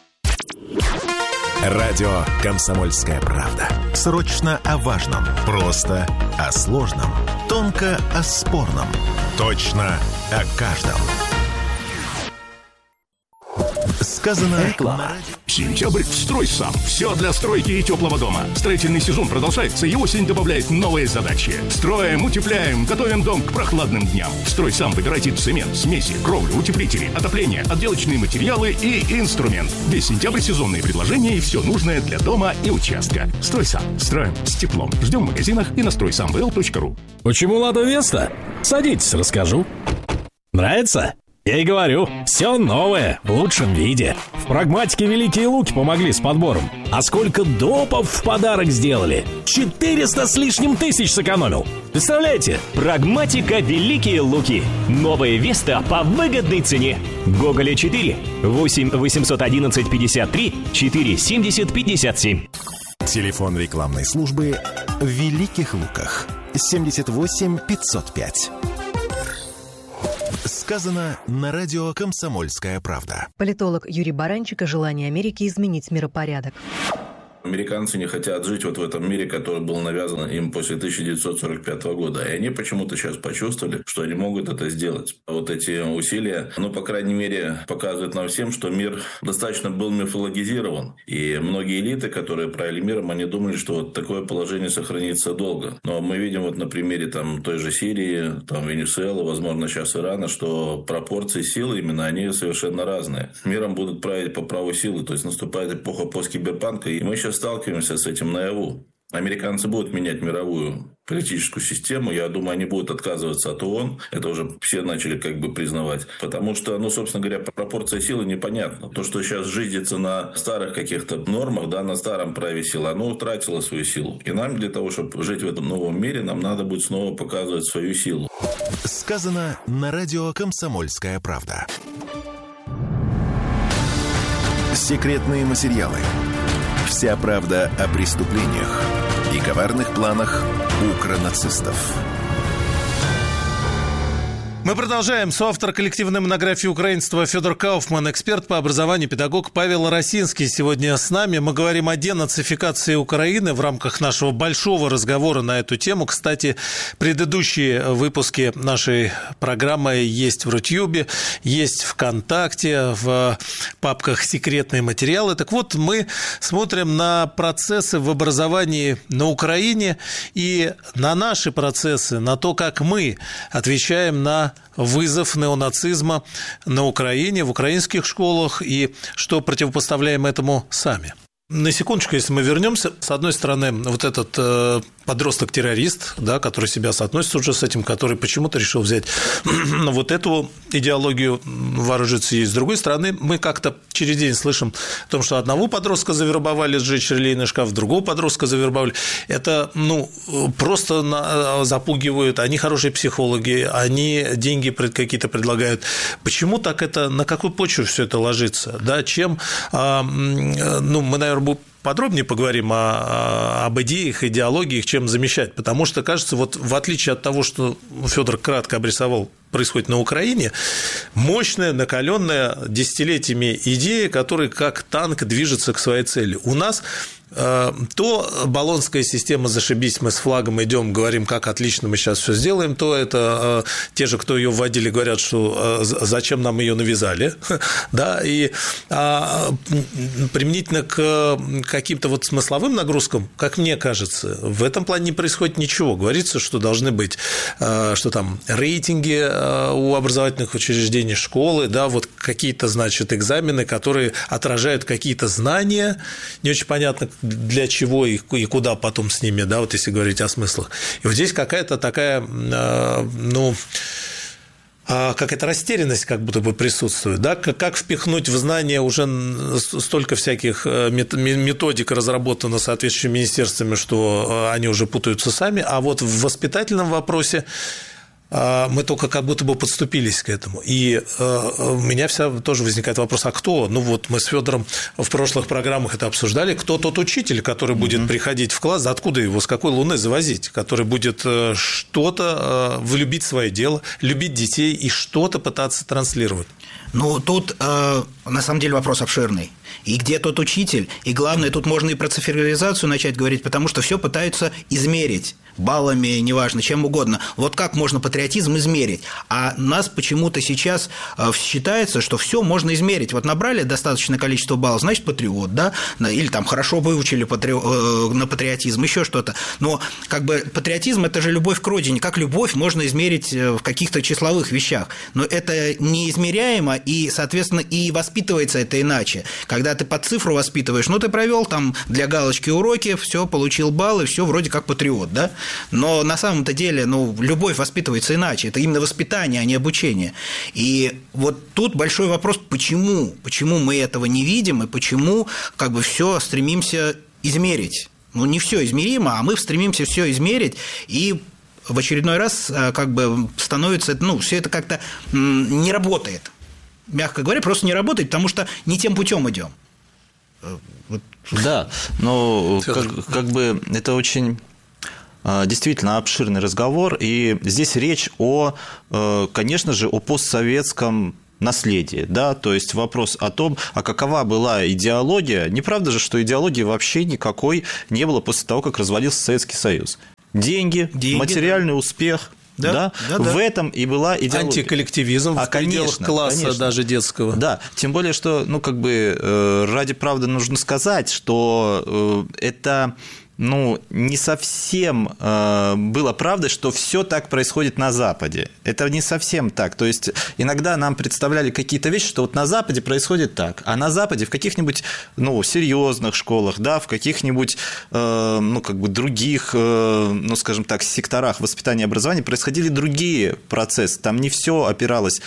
Радио «Комсомольская правда». Срочно о важном, просто о сложном, тонко о спорном, точно о каждом. Сказано реклама. Сентябрь в «Стройсам». Все для стройки и теплого дома. Строительный сезон продолжается, и осень добавляет новые задачи. Строим, утепляем, готовим дом к прохладным дням. «Стройсам» выбирайте цемент, смеси, кровлю, утеплители, отопление, отделочные материалы и инструмент. Весь сентябрь сезонные предложения и все нужное для дома и участка. «Стройсам». Строим с теплом. Ждем в магазинах и на стройсам точка ру. Почему «Лада Веста»? Садитесь, расскажу. Нравится? Я и говорю, все новое, в лучшем виде. В «Прагматике» Великие Луки помогли с подбором. А сколько допов в подарок сделали? четыреста с лишним тысяч сэкономил. Представляете? «Прагматика» Великие Луки. Новая Веста по выгодной цене. Гоголя четыре. восемь восемьсот одиннадцать пятьдесят три четыре семьдесят пятьдесят семь. Телефон рекламной службы в Великих Луках. семьдесят восемь пятьсот пять. Сказано на радио «Комсомольская правда». Политолог Юрий Баранчик о желании Америки изменить миропорядок. Американцы не хотят жить вот в этом мире, который был навязан им после тысяча девятьсот сорок пятого года. И они почему-то сейчас почувствовали, что они могут это сделать. Вот эти усилия, ну, по крайней мере, показывают нам всем, что мир достаточно был мифологизирован. И многие элиты, которые правили миром, они думали, что вот такое положение сохранится долго. Но мы видим вот на примере там, той же Сирии, там, Венесуэлы, возможно, сейчас Ирана, что пропорции силы именно, они совершенно разные. Миром будут править по праву силы. То есть наступает эпоха посткиберпанка, и мы сейчас сталкиваемся с этим наяву. Американцы будут менять мировую политическую систему. Я думаю, они будут отказываться от ООН. Это уже все начали как бы признавать. Потому что, ну, собственно говоря, пропорция силы непонятна. То, что сейчас жизнится на старых каких-то нормах, да, на старом праве силы, оно утратило свою силу. И нам для того, чтобы жить в этом новом мире, нам надо будет снова показывать свою силу. Сказано на радио «Комсомольская правда». Секретные материалы. Вся правда о преступлениях и коварных планах укронацистов. Мы продолжаем. Соавтор коллективной монографии украинства Федор Кауфман, эксперт по образованию, педагог Павел Росинский сегодня с нами. Мы говорим о денацификации Украины в рамках нашего большого разговора на эту тему. Кстати, предыдущие выпуски нашей программы есть в Рутюбе, есть ВКонтакте, в папках «Секретные материалы». Так вот, мы смотрим на процессы в образовании на Украине и на наши процессы, на то, как мы отвечаем на вызов неонацизма на Украине, в украинских школах, и что противопоставляем этому сами. На секундочку, если мы вернемся, с одной стороны, вот этот э, подросток-террорист, да, который себя соотносит уже с этим, который почему-то решил взять вот эту идеологию, вооружиться ей. С другой стороны, мы как-то через день слышим о том, что одного подростка завербовали сжечь релейный шкаф, другого подростка завербовали. Это, ну, просто на, запугивают, они хорошие психологи, они деньги какие-то предлагают. Почему так это, на какую почву все это ложится? Да, чем, э, ну, мы, наверное, подробнее поговорим о, об идеях, идеологиях, чем замещать, потому что, кажется, вот в отличие от того, что Федор кратко обрисовал, происходит на Украине, мощная, накаленная десятилетиями идея, которая как танк движется к своей цели. У нас то болонская система «зашибись, мы с флагом идем, говорим, как отлично мы сейчас все сделаем», то это те же, кто ее вводили, говорят, что зачем нам ее навязали, да, и а, применительно к каким-то вот смысловым нагрузкам, как мне кажется, в этом плане не происходит ничего. Говорится, что должны быть, что там рейтинги у образовательных учреждений, школы, да, вот какие-то, значит, экзамены, которые отражают какие-то знания, не очень понятно, для чего и куда потом с ними, да, вот если говорить о смыслах. И вот здесь какая-то такая, ну, какая-то растерянность как будто бы присутствует, да, как впихнуть в знания уже столько всяких методик разработано соответствующими министерствами, что они уже путаются сами, а вот в воспитательном вопросе мы только как будто бы подступились к этому. И у меня вся тоже возникает вопрос, а кто? Ну вот мы с Федором в прошлых программах это обсуждали, кто тот учитель, который будет mm-hmm. приходить в класс, откуда его, с какой луны завозить, который будет что-то влюбить в свое дело, любить детей и что-то пытаться транслировать. Ну, тут э, на самом деле вопрос обширный. И где тот учитель? И главное, тут можно и про цифровизацию начать говорить, потому что все пытаются измерить баллами, неважно, чем угодно. Вот как можно патриотизм измерить? А нас почему-то сейчас считается, что все можно измерить. Вот набрали достаточное количество баллов, значит, патриот, да? Или там хорошо выучили патри... на патриотизм, еще что-то. Но как бы патриотизм – это же любовь к родине. Как любовь можно измерить в каких-то числовых вещах? Но это неизмеряемо, и, соответственно, и воспитывается это иначе. Когда ты под цифру воспитываешь, ну, ты провел там для галочки уроки, все, получил баллы, все вроде как патриот, да? Но на самом-то деле, ну, любовь воспитывается иначе. Это именно воспитание, а не обучение. И вот тут большой вопрос, почему? Почему мы этого не видим и почему как бы все стремимся измерить? Ну, не все измеримо, а мы стремимся все измерить и в очередной раз как бы становится, ну, все это как-то не работает. Мягко говоря, просто не работает, потому что не тем путем идем. Вот. Да, но как, как бы это очень действительно обширный разговор, и здесь речь о, конечно же, о постсоветском наследие, да, то есть вопрос о том, а какова была идеология. Неправда же, что идеологии вообще никакой не было после того, как развалился Советский Союз. Деньги, Деньги материальный да. успех. Да, да? Да, в да. этом и была идеология. Антиколлективизм а, в пределах конечно, класса конечно. даже детского. Да, тем более, что, ну, как бы, ради правды нужно сказать, что это... Ну, не совсем э, было правдой, что все так происходит на Западе. Это не совсем так. То есть иногда нам представляли какие-то вещи, что вот на Западе происходит так, а на Западе в каких-нибудь, ну, серьезных школах, да, в каких-нибудь, э, ну, как бы других, э, ну, скажем так, секторах воспитания и образования происходили другие процессы. Там не все опиралось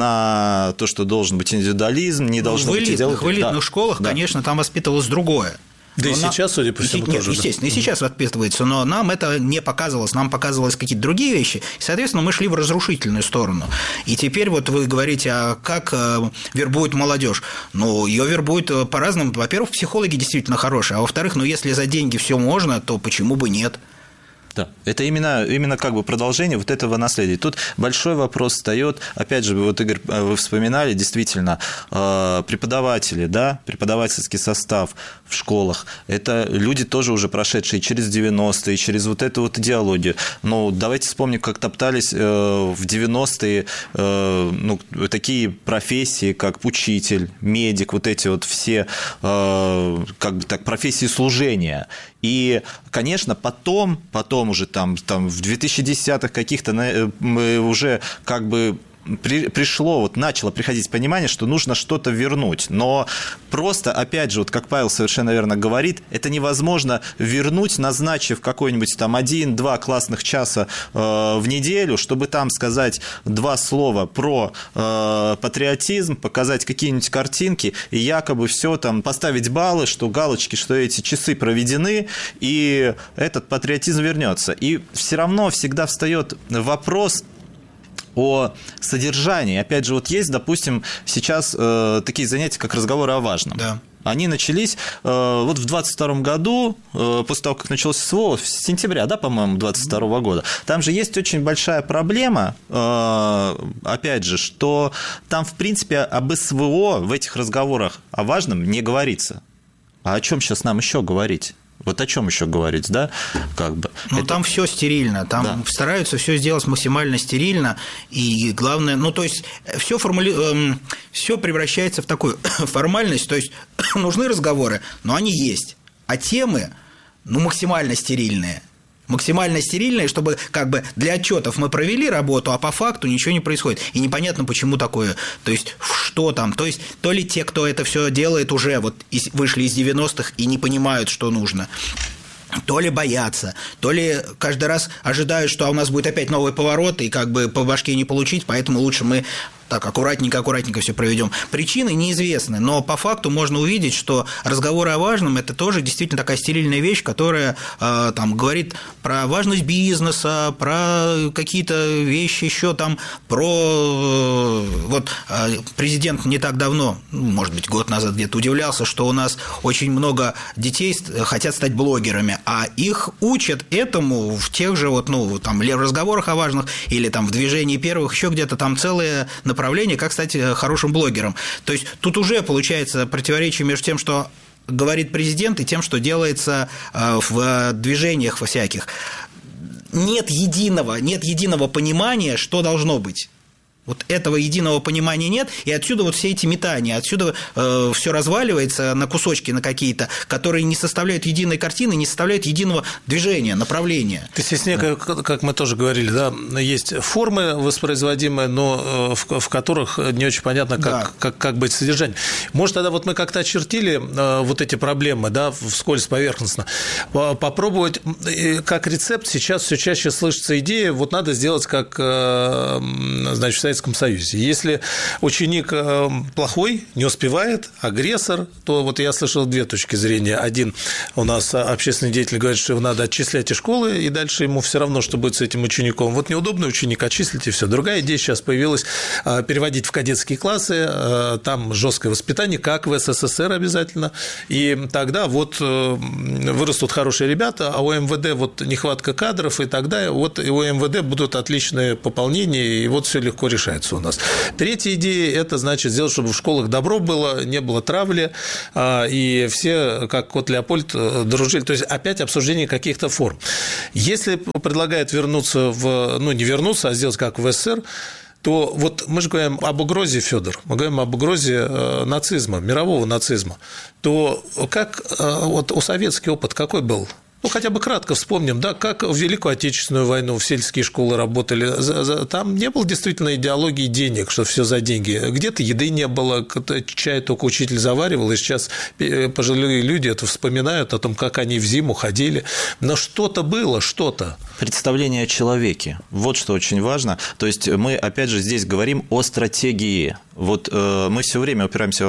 на то, что должен быть индивидуализм, не должно в быть идеология. В элитных да. школах, да. конечно, там воспитывалось другое. Да но и нам... сейчас, судя по всему, Нет, тоже. естественно, да. и сейчас воспитывается, но нам это не показывалось, нам показывалось какие-то другие вещи, и, соответственно, мы шли в разрушительную сторону. И теперь вот вы говорите, а как вербуют молодежь? Ну, ее вербуют по-разному. Во-первых, психологи действительно хорошие, а во-вторых, ну, если за деньги все можно, то почему бы нет? Да, это именно, именно как бы продолжение вот этого наследия. Тут большой вопрос встает, опять же, вот, Игорь, вы вспоминали, действительно, преподаватели, да, преподавательский состав в школах, это люди тоже уже прошедшие через девяностые, через вот эту вот идеологию. Но давайте вспомним, как топтались в девяностые ну, такие профессии, как учитель, медик, вот эти вот все как бы так профессии служения. И, конечно, потом, потом уже там, там в две тысячи десятых каких-то мы уже как бы при, пришло, вот начало приходить понимание, что нужно что-то вернуть. Но просто, опять же, вот как Павел совершенно верно говорит, это невозможно вернуть, назначив какой-нибудь там один-два классных часа э, в неделю, чтобы там сказать два слова про э, патриотизм, показать какие-нибудь картинки и якобы все там поставить баллы, что галочки, что эти часы проведены, и этот патриотизм вернется. И все равно всегда встает вопрос о содержании. Опять же, вот есть, допустим, сейчас э, такие занятия, как разговоры о важном. Да. Они начались э, вот в двадцать втором году, э, после того, как начался СВО, с сентября, да, по-моему, двадцать второго года. Там же есть очень большая проблема, э, опять же, что там, в принципе, об СВО в этих разговорах о важном не говорится. А о чем сейчас нам еще говорить? Вот о чем еще говорить, да? Как бы. Ну, это... там все стерильно, там да. стараются все сделать максимально стерильно, и главное, ну, то есть, все, формули... все превращается в такую формальность, то есть, нужны разговоры, но они есть, а темы, ну, максимально стерильные. Максимально стерильные, чтобы как бы для отчетов мы провели работу, а по факту ничего не происходит. И непонятно, почему такое. То есть, что там? То есть, то ли те, кто это все делает, уже вот вышли из девяностых и не понимают, что нужно, то ли боятся, то ли каждый раз ожидают, что у нас будет опять новый поворот, и как бы по башке не получить, поэтому лучше мы так аккуратненько, аккуратненько все проведем. Причины неизвестны, но по факту можно увидеть, что разговоры о важном – это тоже действительно такая стерильная вещь, которая э, там говорит про важность бизнеса, про какие-то вещи еще там, про э, вот э, президент не так давно, может быть, год назад где-то удивлялся, что у нас очень много детей хотят стать блогерами, а их учат этому в тех же вот, ну, там, разговорах о важных или там в движении первых, еще где-то там целые направления, как стать хорошим блогером. То есть тут уже получается противоречие между тем, что говорит президент, и тем, что делается в движениях во всяких. Нет единого, нет единого понимания, что должно быть. Вот этого единого понимания нет, и отсюда вот все эти метания, отсюда э, все разваливается на кусочки, на какие-то, которые не составляют единой картины, не составляют единого движения, направления. То есть, есть некое, как мы тоже говорили, да, есть формы воспроизводимые, но в, в которых не очень понятно, как, да. как, как быть содержанием. Может, тогда вот мы как-то очертили вот эти проблемы, да, вскользь поверхностно, попробовать как рецепт. Сейчас все чаще слышится идея, вот надо сделать как, значит, в Советском Союзе. Если ученик плохой, не успевает, агрессор, то вот я слышал две точки зрения. Один у нас общественный деятель говорит, что его надо отчислять из школы, и дальше ему все равно, что будет с этим учеником. Вот неудобный ученик, отчислите, все. Другая идея сейчас появилась – переводить в кадетские классы, там жесткое воспитание, как в СССР обязательно, и тогда вот вырастут хорошие ребята, а у МВД вот нехватка кадров, и тогда вот и у МВД будут отличные пополнения, и вот все легко решается у нас. Третья идея – это, значит, сделать, чтобы в школах добро было, не было травли, и все, как кот Леопольд, дружили. То есть опять обсуждение каких-то форм. Если предлагают вернуться в, ну, не вернуться, а сделать как в СССР, то вот мы же говорим об угрозе, Федор, мы говорим об угрозе нацизма, мирового нацизма, то как вот у советский опыт какой был? Ну, хотя бы кратко вспомним, да, как в Великую Отечественную войну в сельские школы работали. Там не было действительно идеологии денег, что все за деньги. Где-то еды не было, чай только учитель заваривал, и сейчас пожилые люди это вспоминают о том, как они в зиму ходили. Но что-то было, что-то. Представление о человеке. Вот что очень важно. То есть мы, опять же, здесь говорим о стратегии. Вот э, мы все время упираемся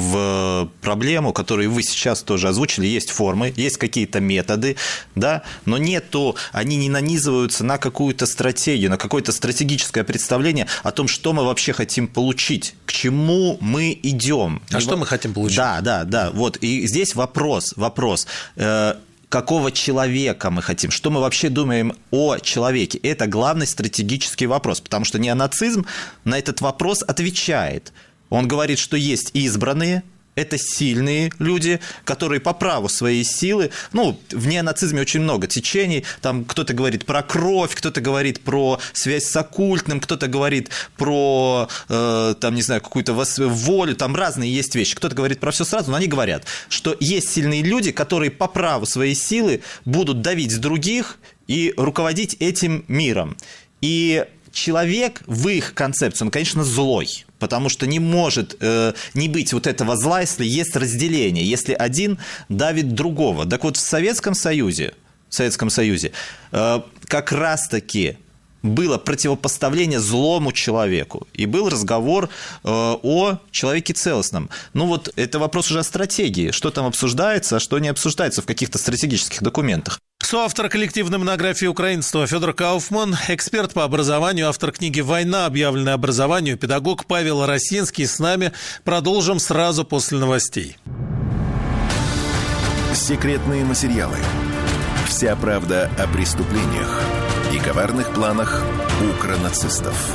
в проблему, которую вы сейчас тоже озвучили. Есть формы, есть какие-то методы, да, но нету, они не нанизываются на какую-то стратегию, на какое-то стратегическое представление о том, что мы вообще хотим получить, к чему мы идем. А и что вот, мы хотим получить? Да, да, да. Вот. И здесь вопрос, вопрос. Э, Какого человека мы хотим, что мы вообще думаем о человеке. Это главный стратегический вопрос, потому что неонацизм на этот вопрос отвечает. Он говорит, что есть избранные, это сильные люди, которые по праву своей силы, ну, в неонацизме очень много течений, там кто-то говорит про кровь, кто-то говорит про связь с оккультным, кто-то говорит про, э, там, не знаю, какую-то волю, там разные есть вещи, кто-то говорит про все сразу, но они говорят, что есть сильные люди, которые по праву своей силы будут давить других и руководить этим миром. И человек в их концепции, он, конечно, злой, потому что не может э, не быть вот этого зла, если есть разделение, если один давит другого. Так вот, в Советском Союзе, в Советском Союзе э, как раз-таки было противопоставление злому человеку, и был разговор э, о человеке целостном. Ну вот, это вопрос уже о стратегии, что там обсуждается, а что не обсуждается в каких-то стратегических документах. Соавтор коллективной монографии украинства Федор Кауфман, эксперт по образованию, автор книги «Война, объявленная образованию», педагог Павел Росинский с нами. Продолжим сразу после новостей. Секретные материалы. Вся правда о преступлениях и коварных планах укронацистов.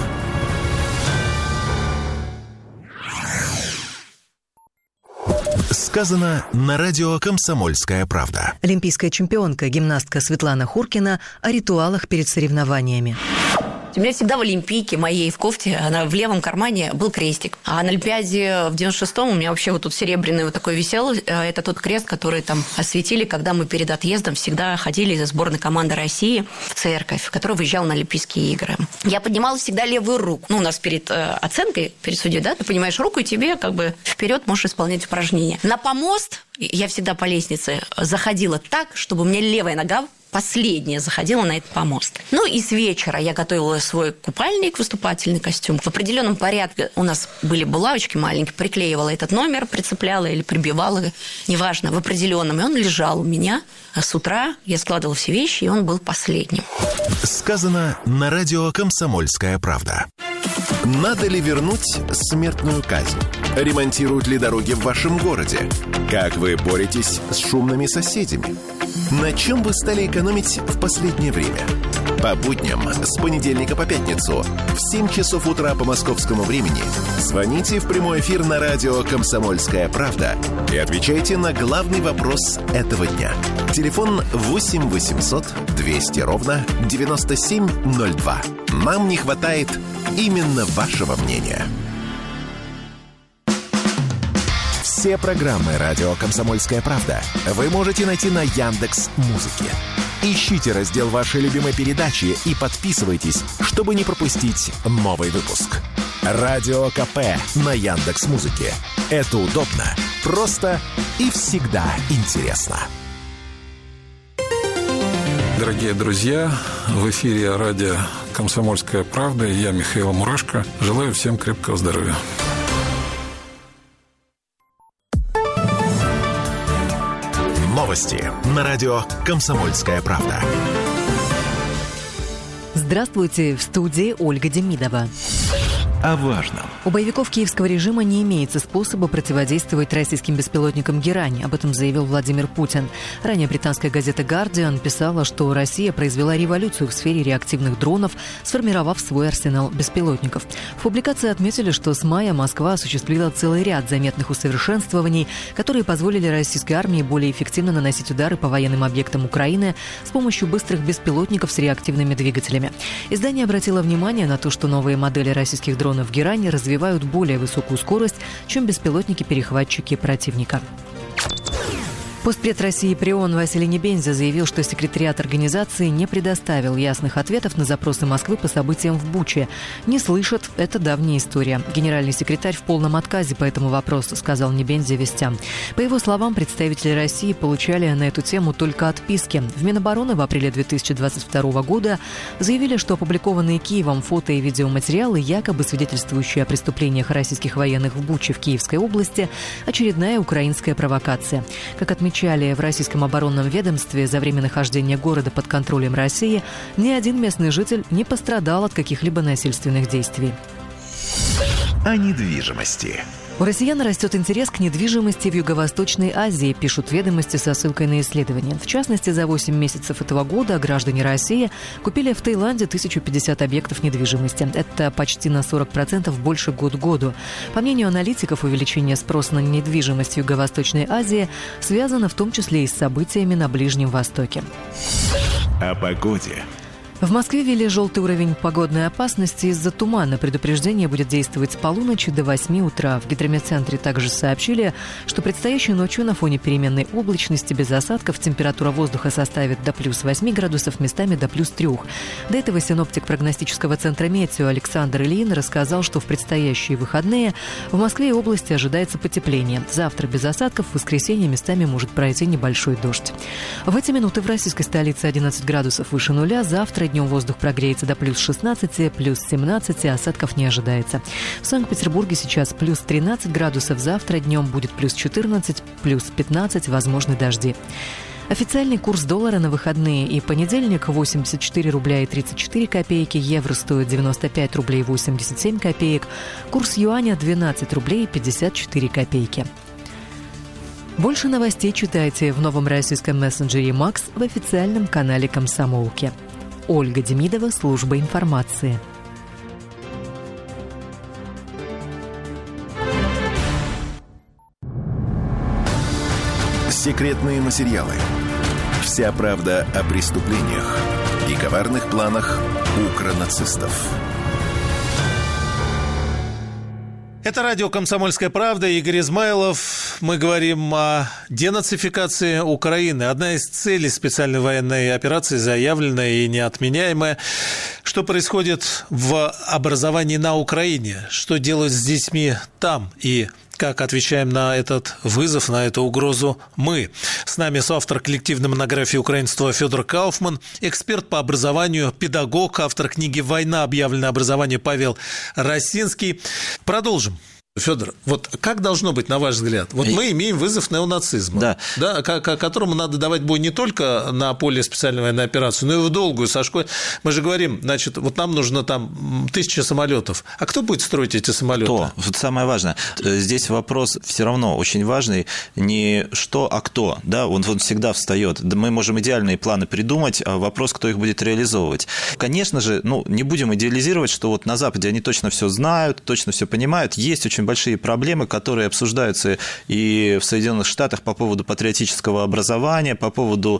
Сказано на радио «Комсомольская правда». Олимпийская чемпионка, гимнастка Светлана Хуркина о ритуалах перед соревнованиями. У меня всегда в Олимпийке моей в кофте, она в левом кармане был крестик. А на Олимпиаде в девяносто шестом у меня вообще вот тут серебряный вот такой висел. Это тот крест, который там осветили, когда мы перед отъездом всегда ходили из сборной команды России в церковь, которая выезжала на Олимпийские игры. Я поднимала всегда левую руку. Ну, у нас перед оценкой, перед судьей, да, ты поднимаешь руку, и тебе как бы вперед можешь исполнять упражнения. На помост я всегда по лестнице заходила так, чтобы у меня левая нога последняя заходила на этот помост. Ну и с вечера я готовила свой купальник, выступательный костюм. В определенном порядке у нас были булавочки маленькие, приклеивала этот номер, прицепляла или прибивала, неважно, в определенном. И он лежал у меня. А с утра я складывала все вещи, и он был последним. Сказано на радио «Комсомольская правда». Надо ли вернуть смертную казнь? Ремонтируют ли дороги в вашем городе? Как вы боретесь с шумными соседями? На чем вы стали экономить в последнее время? По будням с понедельника по пятницу в семь часов утра по московскому времени звоните в прямой эфир на радио «Комсомольская правда» и отвечайте на главный вопрос этого дня. Телефон восемь восемьсот двести ровно девяносто семь ноль два. Нам не хватает именно вашего мнения. Все программы радио «Комсомольская правда» вы можете найти на Яндекс.Музыке. Ищите раздел вашей любимой передачи и подписывайтесь, чтобы не пропустить новый выпуск. Радио КП на Яндекс.Музыке. Это удобно, просто и всегда интересно. Дорогие друзья, в эфире радио «Комсомольская правда» и я, Михаил Мурашко. Желаю всем крепкого здоровья. Новости на радио «Комсомольская правда». Здравствуйте, в студии Ольга Демидова. О важном. У боевиков киевского режима не имеется способа противодействовать российским беспилотникам «Герань». Об этом заявил Владимир Путин. Ранее британская газета «Гардиан» писала, что Россия произвела революцию в сфере реактивных дронов, сформировав свой арсенал беспилотников. В публикации отметили, что с мая Москва осуществила целый ряд заметных усовершенствований, которые позволили российской армии более эффективно наносить удары по военным объектам Украины с помощью быстрых беспилотников с реактивными двигателями. Издание обратило внимание на то, что новые модели российских дронов Дронов «Герань» развивают более высокую скорость, чем беспилотники-перехватчики противника. Постпред России при ООН Василий Небензя заявил, что секретариат организации не предоставил ясных ответов на запросы Москвы по событиям в Буче. Не слышат – это давняя история. Генеральный секретарь в полном отказе по этому вопросу, сказал Небензя вестям. По его словам, представители России получали на эту тему только отписки. В Минобороны в апреле две тысячи двадцать второго года заявили, что опубликованные Киевом фото и видеоматериалы, якобы свидетельствующие о преступлениях российских военных в Буче в Киевской области, очередная украинская провокация. Как отмечали в российском оборонном ведомстве, за время нахождения города под контролем России ни один местный житель не пострадал от каких-либо насильственных действий. О недвижимости. У россиян растет интерес к недвижимости в Юго-Восточной Азии, пишут «Ведомости» со ссылкой на исследования. В частности, за восемь месяцев этого года граждане России купили в Таиланде тысячу пятьдесят объектов недвижимости. Это почти на сорок процентов больше год к году. По мнению аналитиков, увеличение спроса на недвижимость в Юго-Восточной Азии связано в том числе и с событиями на Ближнем Востоке. О погоде. В Москве ввели желтый уровень погодной опасности из-за тумана. Предупреждение будет действовать с полуночи до восьми утра. В гидрометцентре также сообщили, что предстоящей ночью на фоне переменной облачности без осадков температура воздуха составит до плюс восьми градусов, местами до плюс трех. До этого синоптик прогностического центра «Метео» Александр Ильин рассказал, что в предстоящие выходные в Москве и области ожидается потепление. Завтра без осадков, в воскресенье местами может пройти небольшой дождь. В эти минуты в российской столице одиннадцать градусов выше нуля. Завтра днем воздух прогреется до плюс шестнадцати, плюс семнадцати, осадков не ожидается. В Санкт-Петербурге сейчас плюс тринадцать градусов, завтра днем будет плюс четырнадцать, плюс пятнадцать, возможны дожди. Официальный курс доллара на выходные и понедельник – восемьдесят четыре рубля и тридцать четыре копейки, евро стоит девяносто пять рублей восемьдесят семь копеек, курс юаня – двенадцать рублей пятьдесят четыре копейки. Больше новостей читайте в новом российском мессенджере «Макс» в официальном канале «Комсомолки». Ольга Демидова, служба информации. Секретные материалы. Вся правда о преступлениях и коварных планах укронацистов. Это радио «Комсомольская правда», Игорь Измайлов. Мы говорим о денацификации Украины. Одна из целей специальной военной операции, заявленная и неотменяемая. Что происходит в образовании на Украине? Что делать с детьми там? И как отвечаем на этот вызов, на эту угрозу мы? С нами соавтор коллективной монографии украинства Федор Кауфман, эксперт по образованию, педагог, автор книги «Война. Объявленное образование» Павел Росинский. Продолжим. Федор, вот как должно быть, на ваш взгляд? Вот мы имеем вызов неонацизма, да. Да, которому надо давать бой не только на поле специальной военной операции, но и в долгую со школой. Мы же говорим, значит, вот нам нужно там тысяча самолетов. А кто будет строить эти самолеты? Кто? Вот самое важное. Здесь вопрос все равно очень важный. Не что, а кто. Да, он, он всегда встает. Мы можем идеальные планы придумать, а вопрос, кто их будет реализовывать. Конечно же, ну, не будем идеализировать, что вот на Западе они точно все знают, точно все понимают. Есть очень большие проблемы, которые обсуждаются и в Соединенных Штатах по поводу патриотического образования, по поводу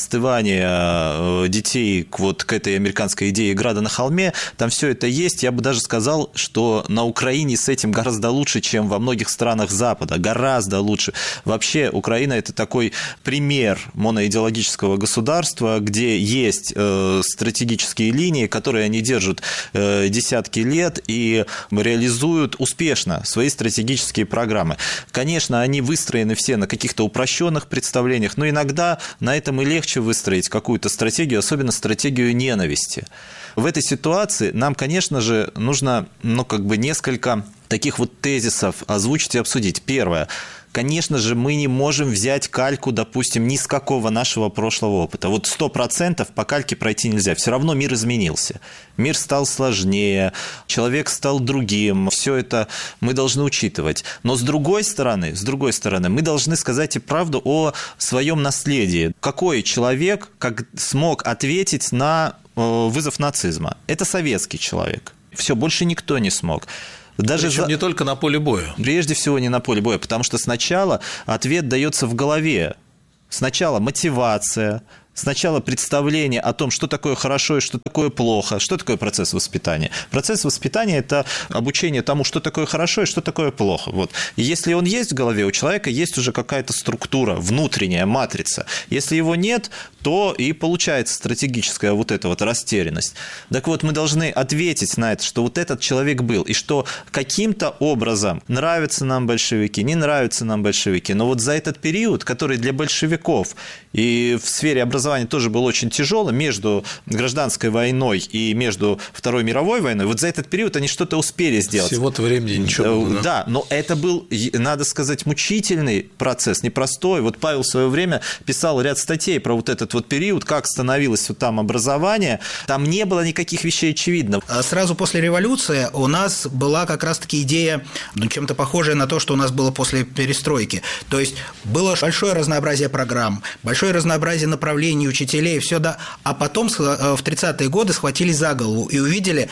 остывания детей вот к этой американской идее «Града на холме». Там все это есть. Я бы даже сказал, что на Украине с этим гораздо лучше, чем во многих странах Запада. Гораздо лучше. Вообще, Украина – это такой пример моноидеологического государства, где есть стратегические линии, которые они держат десятки лет и реализуют успешно свои стратегические программы. Конечно, они выстроены все на каких-то упрощенных представлениях, но иногда на этом и легче выстроить какую-то стратегию, особенно стратегию ненависти. В этой ситуации нам, конечно же, нужно, ну, как бы несколько таких вот тезисов озвучить и обсудить. Первое. Конечно же, мы не можем взять кальку, допустим, ни с какого нашего прошлого опыта. Вот сто процентов по кальке пройти нельзя. Все равно мир изменился. Мир стал сложнее, человек стал другим. Все это мы должны учитывать. Но с другой стороны, с другой стороны, мы должны сказать и правду о своем наследии. Какой человек как смог ответить на вызов нацизма? Это советский человек. Все, больше никто не смог. Даже Причем за... не только на поле боя. Прежде всего не на поле боя, потому что сначала ответ дается в голове. Сначала мотивация, сначала представление о том, что такое хорошо и что такое плохо. Что такое процесс воспитания? Процесс воспитания – это обучение тому, что такое хорошо и что такое плохо. Вот. И если он есть в голове, у человека есть уже какая-то структура, внутренняя матрица. Если его нет, то и получается стратегическая вот эта вот растерянность. Так вот, мы должны ответить на это, что вот этот человек был, и что каким-то образом нравятся нам большевики, не нравятся нам большевики, но вот за этот период, который для большевиков и в сфере образования тоже был очень тяжелым, между гражданской войной и между Второй мировой войной, вот за этот период они что-то успели сделать. Всего-то времени ничего было, да? Да, но это был, надо сказать, мучительный процесс, непростой. Вот Павел в свое время писал ряд статей про вот этот вот период, как становилось вот там образование. Там не было никаких вещей очевидных. Сразу после революции у нас была как раз-таки идея, ну, чем-то похожая на то, что у нас было после перестройки. То есть было большое разнообразие программ, большое разнообразие направлений учителей, все, да. А потом в тридцатые годы схватились за голову и увидели,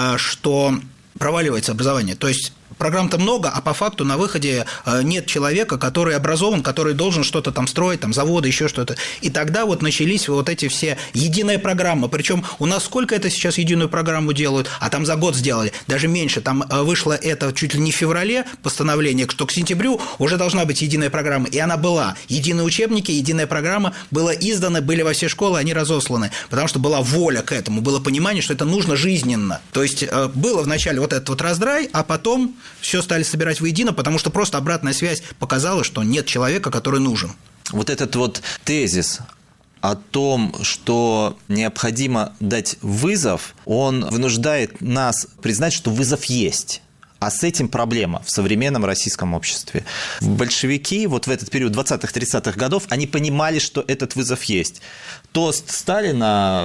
что проваливается образование. То есть программ-то много, а по факту на выходе нет человека, который образован, который должен что-то там строить, там заводы, еще что-то. И тогда вот начались вот эти все единая программа. Причем у нас сколько это сейчас единую программу делают, а там за год сделали, даже меньше. Там вышло это чуть ли не в феврале постановление, что к сентябрю уже должна быть единая программа. И она была. Единые учебники, единая программа была издана, были во все школы, они разосланы. Потому что была воля к этому, было понимание, что это нужно жизненно. То есть было вначале вот этот вот раздрай, а потом все стали собирать воедино, потому что просто обратная связь показала, что нет человека, который нужен. Вот этот вот тезис о том, что необходимо дать вызов, он вынуждает нас признать, что вызов есть. А с этим проблема в современном российском обществе. Большевики вот в этот период двадцатых-тридцатых годов, они понимали, что этот вызов есть. Тост Сталина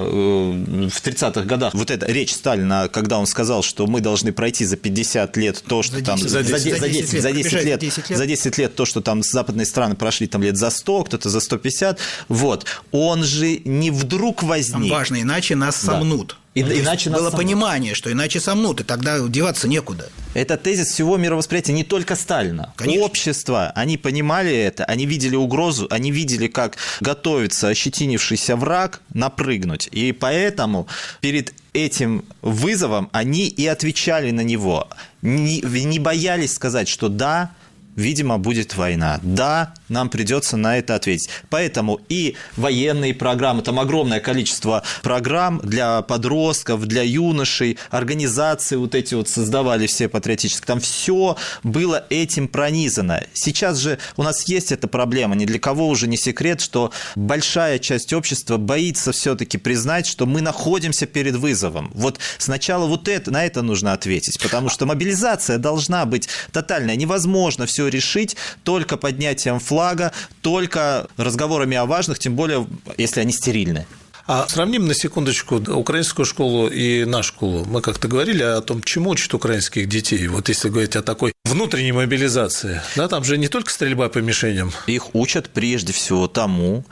в тридцатых годах, вот эта речь Сталина, когда он сказал, что мы должны пройти за пятьдесят лет то, что за там... За десять, за десять, за десять, за десять лет, за десять лет то, что там западные страны прошли там лет за сто, кто-то за сто пятьдесят. Вот. Он же не вдруг возник. Там важно, иначе нас сомнут. Да. И, иначе было сомнут. Понимание, что иначе сомнут, и тогда деваться некуда. Это тезис всего мировосприятия не только Сталина. Конечно. Общество, они понимали это, они видели угрозу, они видели, как готовится ощетинившийся враг напрыгнуть. И поэтому перед этим вызовом они и отвечали на него. Не, не боялись сказать, что да, видимо, будет война. Да, нам придется на это ответить. Поэтому и военные программы, там огромное количество программ для подростков, для юношей, организации вот эти вот создавали все патриотические, там все было этим пронизано. Сейчас же у нас есть эта проблема, ни для кого уже не секрет, что большая часть общества боится все-таки признать, что мы находимся перед вызовом. Вот сначала вот это, на это нужно ответить, потому что мобилизация должна быть тотальная. Невозможно все решить только поднятием флага, только разговорами о важных, тем более, если они стерильны. А сравним на секундочку украинскую школу и нашу школу. Мы как-то говорили о том, чему учат украинских детей. Вот если говорить о такой внутренней мобилизации, да, там же не только стрельба по мишеням. Их учат прежде всего тому,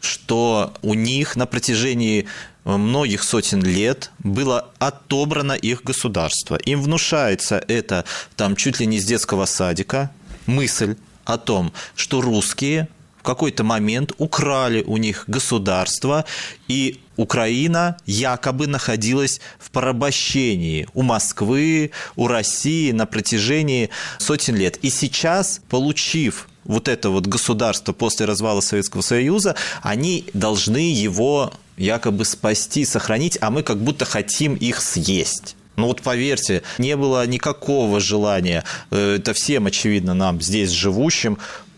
что у них на протяжении многих сотен лет было отобрано их государство. Им внушается это там чуть ли не с детского садика мысль о том, что русские в какой-то момент украли у них государство, и Украина якобы находилась в порабощении у Москвы, у России на протяжении сотен лет. И сейчас, получив вот это вот государство после развала Советского Союза, они должны его якобы спасти, сохранить, а мы как будто хотим их съесть. Ну вот поверьте, не было никакого желания, это всем очевидно нам здесь живущим,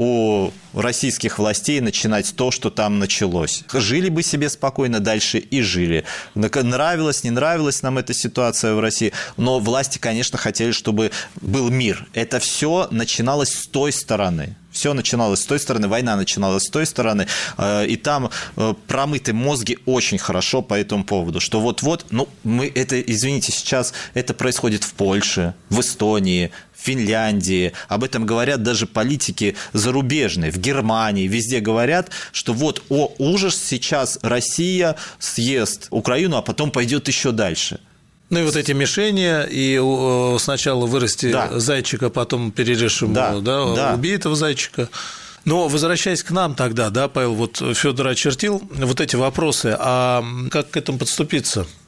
у российских властей начинать то, что там началось. Жили бы себе спокойно дальше и жили. Нравилась, не нравилась нам эта ситуация в России, но власти, конечно, хотели, чтобы был мир. Это все начиналось с той стороны. Все начиналось с той стороны, война начиналась с той стороны, и там промыты мозги очень хорошо по этому поводу, что вот-вот, ну, мы это, извините, сейчас это происходит в Польше, в Эстонии, в Финляндии, об этом говорят даже политики зарубежные, в Германии, везде говорят, что вот, о, ужас, сейчас Россия съест Украину, а потом пойдет еще дальше. Ну и вот эти мишени, и сначала вырасти да. зайчика, потом перережь ему, да, да, да. убей этого зайчика. Но возвращаясь к нам тогда, да, Павел, вот Федор очертил вот эти вопросы, а как к этому подступиться?